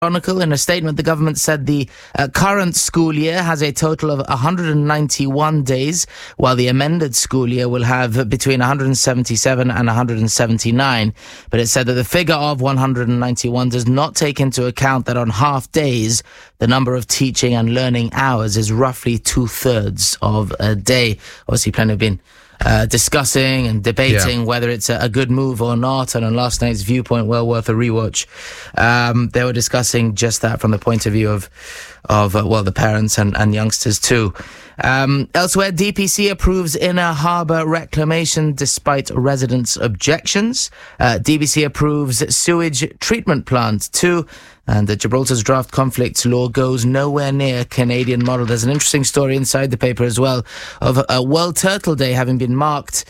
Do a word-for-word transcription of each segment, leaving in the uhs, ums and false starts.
Chronicle. In a statement, the government said the uh, current school year has a total of one hundred ninety-one days, while the amended school year will have between one hundred seventy-seven and one hundred seventy-nine. But it said that the figure of one hundred ninety-one does not take into account that on half days, the number of teaching and learning hours is roughly two-thirds of a day. Obviously, plenty have been Uh, discussing and debating yeah. whether it's a, a good move or not, and on last night's Viewpoint, well worth a rewatch, um, they were discussing just that from the point of view of, of uh, well, the parents and, and youngsters too. Um, elsewhere, D P C approves Inner Harbour reclamation despite residents' objections. Uh, D P C approves sewage treatment plant too. And the Gibraltar's draft conflicts law goes nowhere near Canadian model. There's an interesting story inside the paper as well of a World Turtle Day having been marked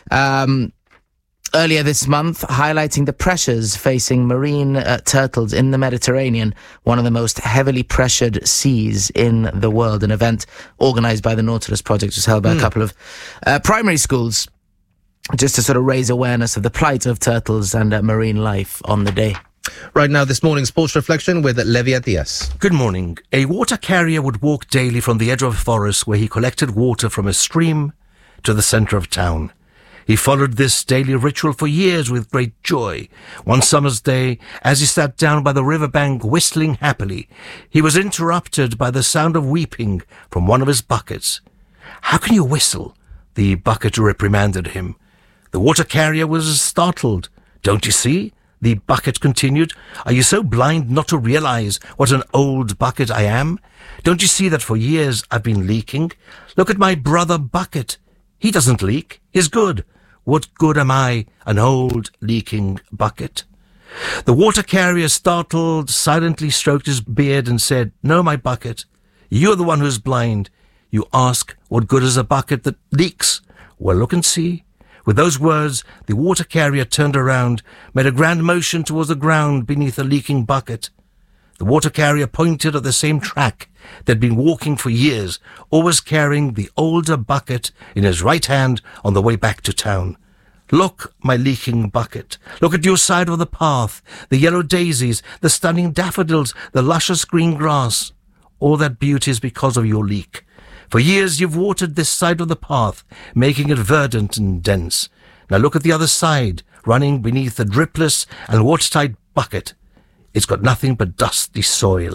um, earlier this month, highlighting the pressures facing marine uh, turtles in the Mediterranean, one of the most heavily pressured seas in the world. An event organised by the Nautilus Project was held by mm. a couple of uh, primary schools just to sort of raise awareness of the plight of turtles and uh, marine life on the day. Right now, this morning's Sports Reflection with Levia Diaz. Good morning. A water carrier would walk daily from the edge of a forest where he collected water from a stream to the centre of town. He followed this daily ritual for years with great joy. One summer's day, as he sat down by the riverbank whistling happily, he was interrupted by the sound of weeping from one of his buckets. "How can you whistle?" the bucket reprimanded him. The water carrier was startled. "Don't you see?" the bucket continued. "Are you so blind not to realize what an old bucket I am? Don't you see that for years I've been leaking? Look at my brother Bucket. He doesn't leak. He's good. What good am I, an old leaking bucket?" The water carrier, startled, silently stroked his beard and said, "No, my bucket, you're the one who's blind. You ask, what good is a bucket that leaks? Well, look and see." With those words, the water carrier turned around, made a grand motion towards the ground beneath a leaking bucket. The water carrier pointed at the same track they'd been walking for years, always carrying the older bucket in his right hand on the way back to town. "Look, my leaking bucket. Look at your side of the path, the yellow daisies, the stunning daffodils, the luscious green grass. All that beauty is because of your leak. For years you've watered this side of the path, making it verdant and dense. Now look at the other side, running beneath a dripless and watertight bucket. It's got nothing but dusty soil."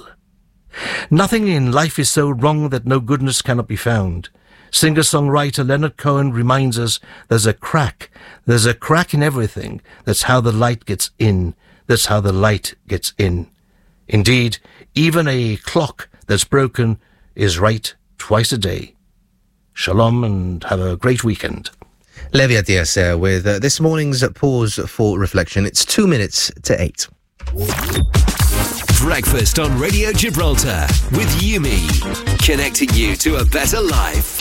Nothing in life is so wrong that no goodness cannot be found. Singer-songwriter Leonard Cohen reminds us there's a crack. There's a crack in everything. That's how the light gets in. That's how the light gets in. Indeed, even a clock that's broken is right twice a day. Shalom and have a great weekend. Levia Diaz uh, with uh, this morning's Pause for Reflection. It's two minutes to eight. Breakfast on Radio Gibraltar with Yumi, connecting you to a better life.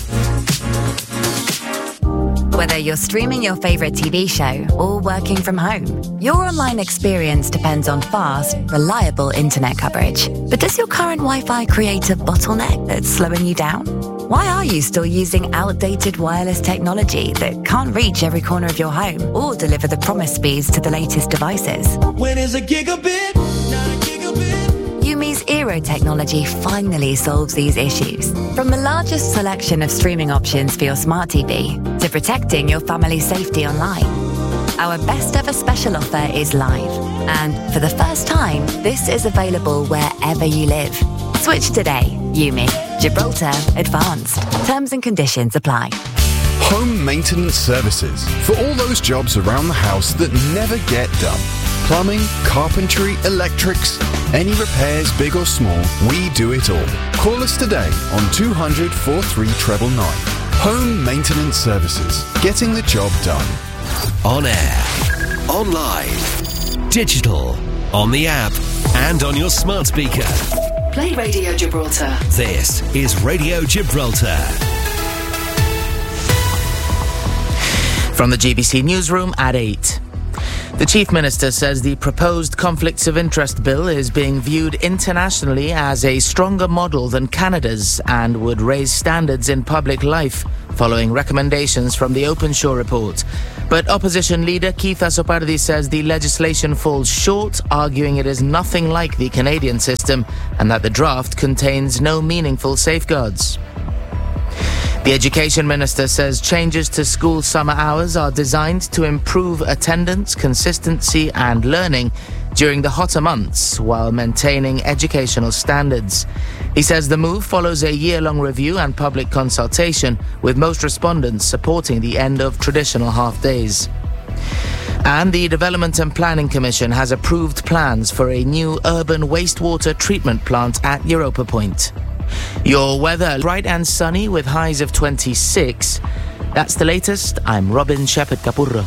Whether you're streaming your favourite T V show or working from home, your online experience depends on fast, reliable internet coverage. But does your current Wi-Fi create a bottleneck that's slowing you down? Why are you still using outdated wireless technology that can't reach every corner of your home or deliver the promised speeds to the latest devices? When is a gigabit? Not a gigabit. Yumi's Eero technology finally solves these issues. From the largest selection of streaming options for your smart T V to protecting your family's safety online, our best ever special offer is live. And for the first time, this is available wherever you live. Switch today. Yumi. Gibraltar Advanced. Terms and conditions apply. Home maintenance services. For all those jobs around the house that never get done. Plumbing, carpentry, electrics, any repairs, big or small, we do it all. Call us today on two hundred, forty-three nine nine. Home maintenance services. Getting the job done. On air, online, digital, on the app, and on your smart speaker. Play Radio Gibraltar. This is Radio Gibraltar. From the G B C Newsroom at eight. The Chief Minister says the proposed Conflicts of Interest Bill is being viewed internationally as a stronger model than Canada's and would raise standards in public life following recommendations from the Openshaw report. But opposition leader Keith Asopardi says the legislation falls short, arguing it is nothing like the Canadian system and that the draft contains no meaningful safeguards. The Education Minister says changes to school summer hours are designed to improve attendance, consistency and learning during the hotter months while maintaining educational standards. He says the move follows a year-long review and public consultation, with most respondents supporting the end of traditional half-days. And the Development and Planning Commission has approved plans for a new urban wastewater treatment plant at Europa Point. Your weather, bright and sunny with highs of twenty-six. That's the latest. I'm Robin Shepherd-Capurro.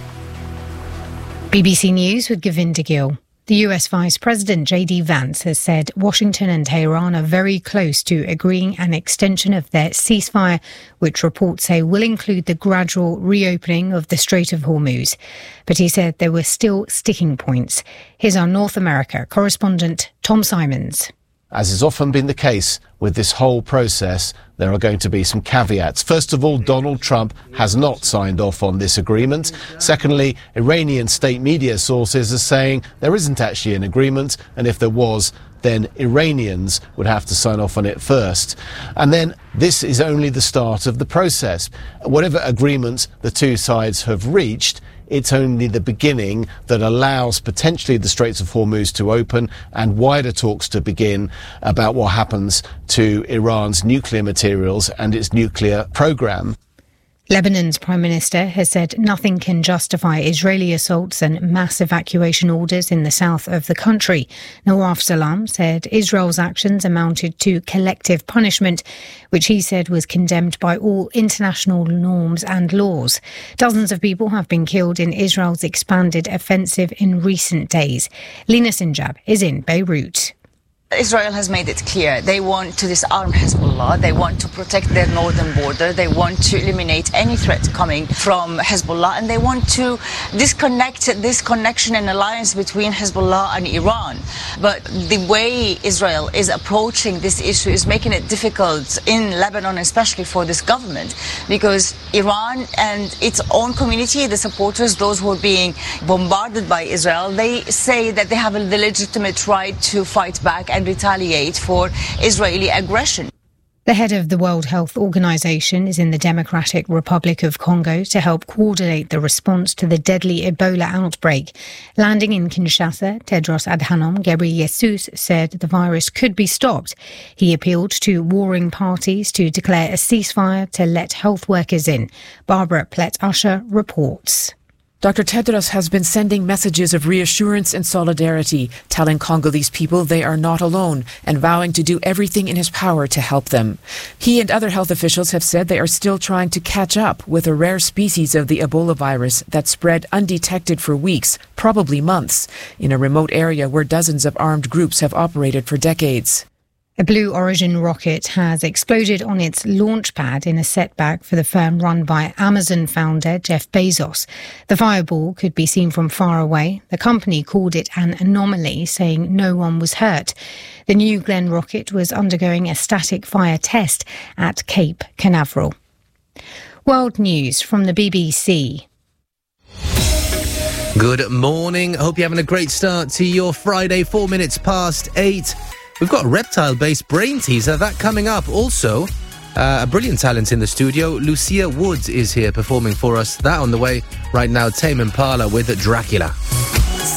B B C News with Govinda Gill. The U S Vice President J D Vance has said Washington and Tehran are very close to agreeing an extension of their ceasefire, which reports say will include the gradual reopening of the Strait of Hormuz. But he said there were still sticking points. Here's our North America correspondent, Tom Simons. As has often been the case with this whole process, there are going to be some caveats. First of all, Donald Trump has not signed off on this agreement. Secondly, Iranian state media sources are saying there isn't actually an agreement, and if there was, then Iranians would have to sign off on it first. And then this is only the start of the process. Whatever agreement the two sides have reached, it's only the beginning that allows potentially the Straits of Hormuz to open and wider talks to begin about what happens to Iran's nuclear materials and its nuclear program. Lebanon's Prime Minister has said nothing can justify Israeli assaults and mass evacuation orders in the south of the country. Nawaf Salam said Israel's actions amounted to collective punishment, which he said was condemned by all international norms and laws. Dozens of people have been killed in Israel's expanded offensive in recent days. Lina Sinjab is in Beirut. Israel has made it clear they want to disarm Hezbollah, they want to protect their northern border, they want to eliminate any threat coming from Hezbollah, and they want to disconnect this connection and alliance between Hezbollah and Iran. But the way Israel is approaching this issue is making it difficult in Lebanon, especially for this government, because Iran and its own community, the supporters, those who are being bombarded by Israel, they say that they have the legitimate right to fight back and retaliate for Israeli aggression. The head of the World Health Organization is in the Democratic Republic of Congo to help coordinate the response to the deadly Ebola outbreak. Landing in Kinshasa, Tedros Adhanom Ghebreyesus said the virus could be stopped. He appealed to warring parties to declare a ceasefire to let health workers in. Barbara Plett-Usher reports. Doctor Tedros has been sending messages of reassurance and solidarity, telling Congolese people they are not alone and vowing to do everything in his power to help them. He and other health officials have said they are still trying to catch up with a rare species of the Ebola virus that spread undetected for weeks, probably months, in a remote area where dozens of armed groups have operated for decades. A Blue Origin rocket has exploded on its launch pad in a setback for the firm run by Amazon founder Jeff Bezos. The fireball could be seen from far away. The company called it an anomaly, saying no one was hurt. The New Glenn rocket was undergoing a static fire test at Cape Canaveral. World News from the B B C. Good morning. Hope you're having a great start to your Friday, four minutes past eight. We've got a reptile-based brain teaser, that coming up. Also, uh, a brilliant talent in the studio. Lucia Woods is here performing for us. That on the way right now. Tame Impala with Dracula.